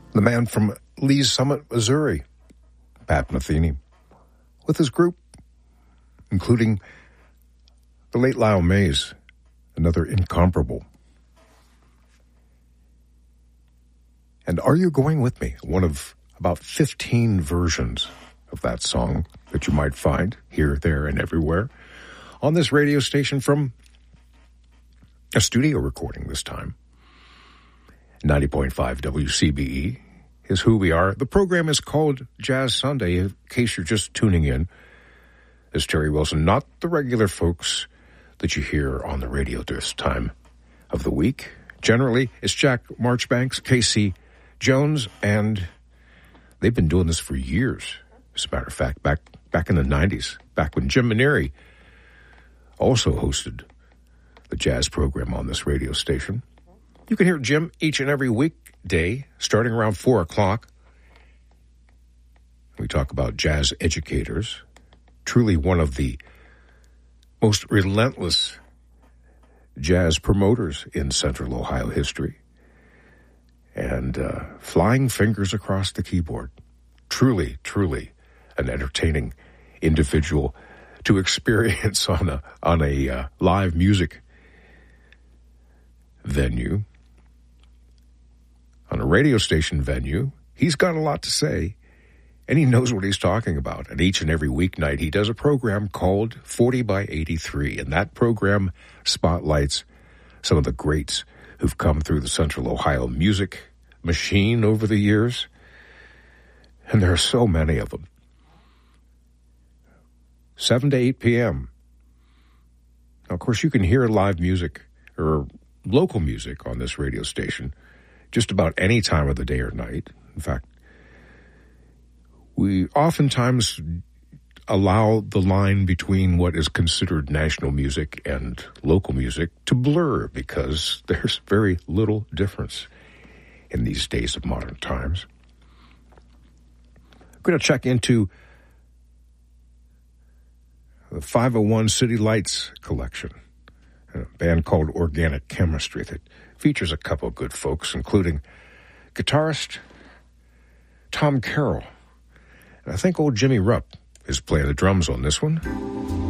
The man from Lee's Summit, Missouri, Pat Metheny, with his group, including the late Lyle Mays, another incomparable. And Are You Going With Me? One of about 15 versions of that song that you might find here, there, and everywhere on this radio station from a studio recording this time. 90.5 WCBE is who we are. The program is called Jazz Sunday, in case you're just tuning in. It's Terry Wilson, not the regular folks that you hear on the radio this time of the week. Generally, it's Jack Marchbanks, Casey Jones, and they've been doing this for years. As a matter of fact, back in the 90s, back when Jim Maneri also hosted the jazz program on this radio station. You can hear Jim each and every weekday, starting around 4 o'clock. We talk about jazz educators, truly one of the most relentless jazz promoters in Central Ohio history. And flying fingers across the keyboard. Truly, truly an entertaining individual to experience on a live music venue. On a radio station venue, he's got a lot to say, and he knows what he's talking about. And each and every weeknight, he does a program called 40 by 83, and that program spotlights some of the greats who've come through the Central Ohio music machine over the years, and there are so many of them. 7 to 8 p.m. Now, of course, you can hear live music or local music on this radio station just about any time of the day or night. In fact, we oftentimes allow the line between what is considered national music and local music to blur because there's very little difference in these days of modern times. I'm going to check into the 501 City Lights collection, a band called Organic Chemistry that features a couple of good folks, including guitarist Tom Carroll. And I think old Jimmy Rupp is playing the drums on this one.